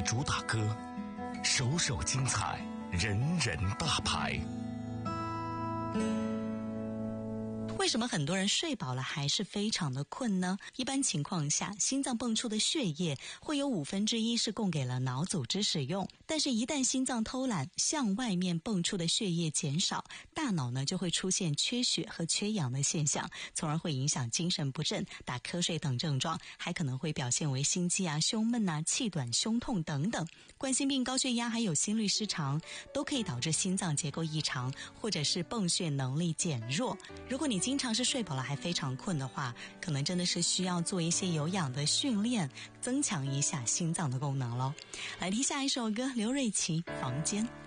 主打歌，首首精彩，人人大牌。 为什么很多人睡饱了还是非常的困呢？一般情况下，心脏泵出的血液会有1/5是供给了脑组织使用，但是一旦心脏偷懒，向外面泵出的血液减少，大脑呢就会出现缺血和缺氧的现象，从而会影响精神不振、打瞌睡等症状，还可能会表现为心悸啊、胸闷啊、气短、胸痛等等。冠心病、高血压还有心律失常都可以导致心脏结构异常，或者是泵血能力减弱。如果你经常是睡饱了还非常困的话，可能真的是需要做一些有氧的训练，增强一下心脏的功能咯。来听下一首歌，刘瑞琦《房间》。